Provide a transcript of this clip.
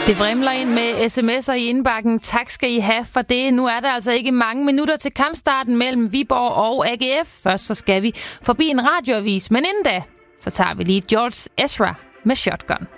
Det vrimler ind med sms'er i indbakken. Tak skal I have for det. Nu er der altså ikke mange minutter til kampstarten mellem Viborg og AGF. Først så skal vi forbi en radioavis, men inden da, så tager vi lige George Ezra med Shotgun.